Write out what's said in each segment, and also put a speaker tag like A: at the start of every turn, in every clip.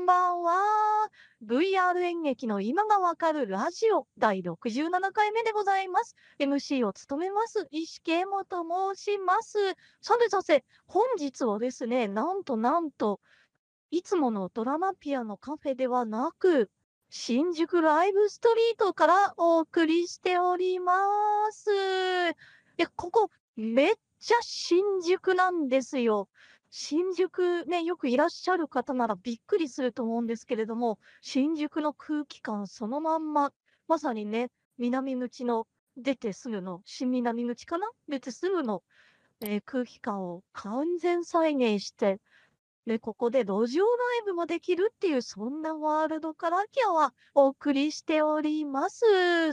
A: んばんは。VR 演劇の今がわかるラジオ第67回目でございます。MC を務めます石圭もと申します。さて、本日はですね、なんと、いつものドラマピアのカフェではなく、新宿ライブストリートからお送りしております。ここ、めっちゃ新宿なんですよ。新宿ね、よくいらっしゃる方ならびっくりすると思うんですけれども、新宿の空気感そのまんま、まさにね、南口の出てすぐの、新南口かな出てすぐの、空気感を完全再現してで、ここで路上ライブもできるっていう、そんなワールドから今日はお送りしております。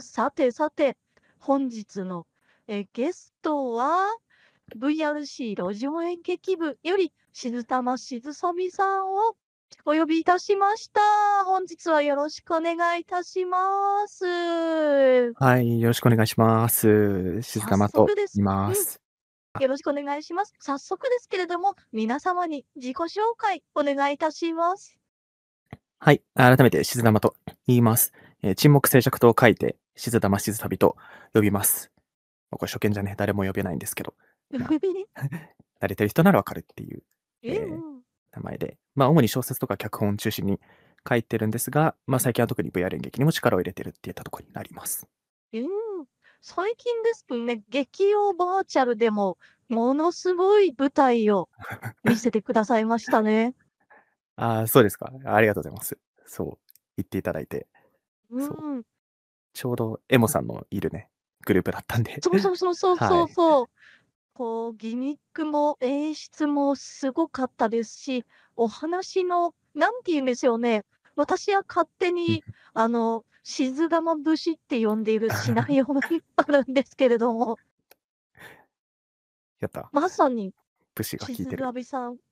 A: さて、本日の、ゲストは、VRC 路上演劇部より、静玉静美さんをお呼びいたしました。本日はよろしくお願いいたします。
B: はい、よろしくお願いします。静
A: 早
B: 玉と言い
A: 速です。うん。
B: ます。あ、
A: よろしくお願いします。早速ですけれども、皆様に自己紹介お願いいたします。
B: はい、改めて静玉と言います。沈黙静寂と書いて、静玉静旅と呼びます。これ初見じゃね、誰も呼べないんですけど、まあ、慣れてる人ならわかるっていう、
A: うん
B: え
A: うん。
B: 名前で、主に小説とか脚本を中心に書いてるんですが、最近は特に VR 演劇にも力を入れてるっていったところになります。
A: うん。最近ですとね、劇用バーチャルでも、ものすごい舞台を見せてくださいましたね。
B: ああ、そうですか。ありがとうございます。そう、言っていただいて、
A: う
B: そう、
A: ん。
B: ちょうどエモさんのいるね、グループだったんで、
A: そうそうそうそう
B: はい。
A: そうそう。こう、ギミックも演出もすごかったですし、お話の、なんて言うんでしょうね。私は勝手に、静玉節って呼んでいるシナリオがあるんですけれども、
B: やった。
A: まさに、
B: 武士が効い
A: 静
B: てる。
A: 神さん